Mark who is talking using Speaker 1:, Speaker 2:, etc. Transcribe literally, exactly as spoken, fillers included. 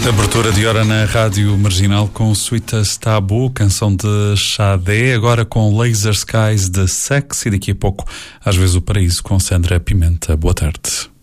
Speaker 1: Abertura de hora na Rádio Marginal com Suítas Tabu, canção de Xadé, agora com Laser Skies de Sex e daqui a pouco às vezes o Paraíso com Sandra Pimenta. Boa tarde.